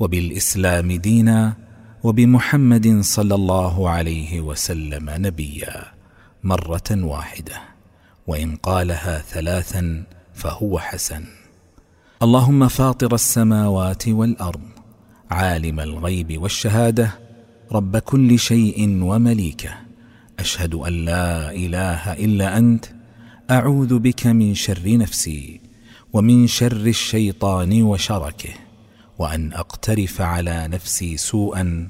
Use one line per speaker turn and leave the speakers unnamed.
وبالإسلام دينا، وبمحمد صلى الله عليه وسلم نبيا، مرة واحدة، وإن قالها 3 فهو حسن. اللهم فاطر السماوات والأرض، عالم الغيب والشهادة، رب كل شيء ومليكه، أشهد أن لا إله إلا أنت، أعوذ بك من شر نفسي ومن شر الشيطان وشركه، وأن أقترف على نفسي سوءا